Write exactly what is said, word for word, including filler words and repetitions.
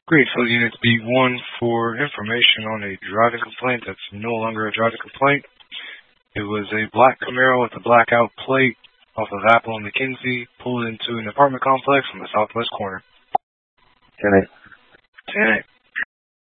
Greenfield Unit B one for information on a driving complaint that's no longer a driving complaint. It was a black Camaro with a blackout plate off of Apple and McKenzie, pulled into an apartment complex on the southwest corner. ten eight. ten eight.